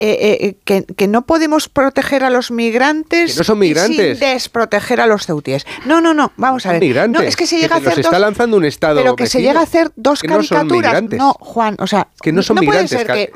que no podemos proteger a los migrantes, que no son migrantes, sin desproteger a los ceutíes. No, vamos a ver. Migrantes, no, es que se llega a hacer los está lanzando un Estado pero que vecino, se llega a hacer dos que no son caricaturas. migrantes. No, Juan, o sea, que no son no migrantes. Puede ser que